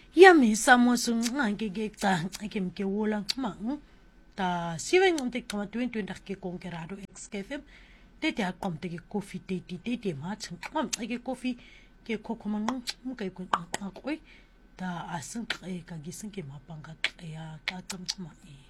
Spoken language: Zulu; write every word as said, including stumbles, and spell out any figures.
Yamisa mosuncanke ke canca ke mke wola ncmang ta siwe ngomte kama twenty ke konkerado xkfm tete aqomte ke coffee tete tete mat ncmam ke coffee ke kokoma ncmke kunqaqoi ta asinqe ka gisinke mapanga ya ka ncmang